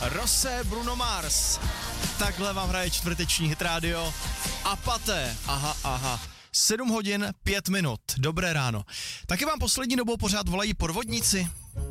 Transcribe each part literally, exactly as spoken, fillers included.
Rose, Bruno Mars. Takhle vám hraje čtvrteční Hit Radio. A paté, aha, aha. sedm hodin, pět minut. Dobré ráno. Taky vám poslední dobou pořád volají podvodníci?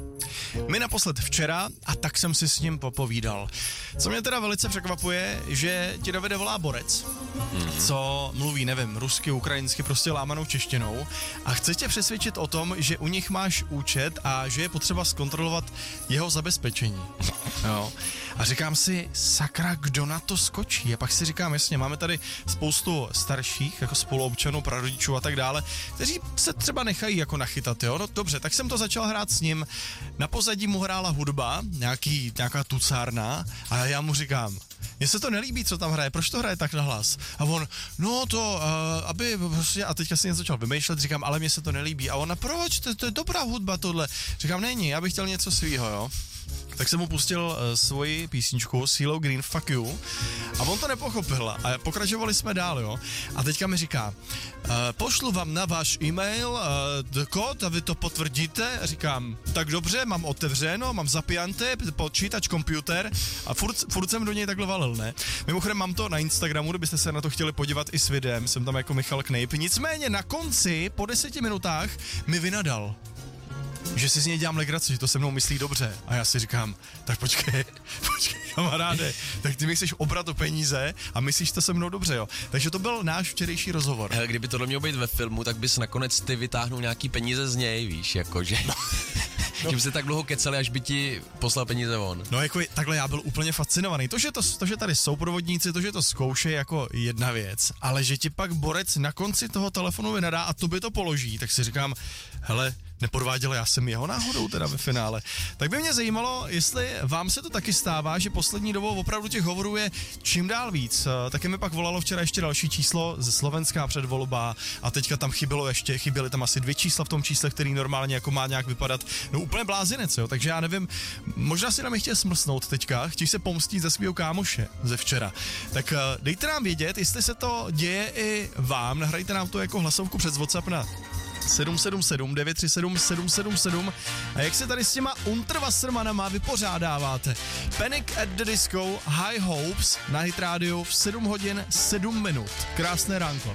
My naposled včera a tak jsem si s ním popovídal. Co mě teda velice překvapuje, že ti Davide volá borec, mm. co mluví, nevím, rusky, ukrajinsky, prostě lámanou češtinou a chce tě přesvědčit o tom, že u nich máš účet a že je potřeba zkontrolovat jeho zabezpečení. Jo. A říkám si, sakra, kdo na to skočí? A pak si říkám, jasně, máme tady spoustu starších, jako spoluobčanů, prarodičů a tak dále, kteří se třeba nechají jako nachytat, jo? No dobře, tak jsem to začal hrát s ním. Na pozadí mu hrála hudba, nějaký, nějaká tucárna a já mu říkám, mně se to nelíbí, co tam hraje, proč to hraje tak nahlas? A on, no to, uh, aby prostě, a teďka si něco začal vymýšlet, říkám, ale mně se to nelíbí. A ona, proč, to, to je dobrá hudba tohle. Říkám, není, já bych chtěl něco svýho, jo. Tak jsem mu pustil uh, svoji písničku CeeLo Green, Fuck You, a on to nepochopil a pokračovali jsme dál, jo. A teďka mi říká, uh, pošlu vám na váš e-mail uh, kód a vy to potvrdíte. Říkám, tak dobře, mám otevřeno, mám zapijanté, počítač, počítač a furt, furt jsem do něj takhle valil, ne. Mimochodem mám to na Instagramu, kdybyste se na to chtěli podívat i s videem, jsem tam jako Michal Knejp. Nicméně na konci, po deseti minutách, mi vynadal, že si z něj dělám legraci, že to se mnou myslí dobře. A já si říkám, tak počkej, počkej kamaráde, tak ty mi chceš obrat o peníze a myslíš to se mnou dobře, jo. Takže to byl náš včerejší rozhovor. Hele, kdyby tohle mělo být ve filmu, tak bys nakonec ty vytáhnul nějaký peníze z něj, víš, jakože... No. No. Že by se tak dlouho kecali, až by ti poslal peníze on. No jako takhle já byl úplně fascinovaný. To, že, to, to, že tady jsou provodníci, to, že to zkoušej jako jedna věc, ale že ti pak borec na konci toho telefonu vynadá a to by to položí, tak si říkám, hele, nepodváděl, já jsem jeho náhodou teda ve finále. Tak by mě zajímalo, jestli vám se to taky stává, že poslední dobou opravdu těch hovorů je čím dál víc. Taky mi pak volalo včera ještě další číslo ze Slovenska předvolba a teďka tam chybělo ještě, chyběly tam asi dvě čísla v tom čísle, který normálně jako má nějak vypadat. No úplně blázinec, jo, takže já nevím, možná si nám je chtěl smrsnout teďka, chtějí se pomstít ze svého kámoše ze včera. Tak dejte nám vědět, jestli se to děje i vám, nahrajte nám to jako hlasovku přes WhatsApp na sedm sedm sedm devět tři sedm sedm sedm sedm a jak se tady s těma Unterwassermanama vypořádáváte. Panic at the Disco, High Hopes na Hit Radio v sedm hodin sedm minut. Krásné ránko.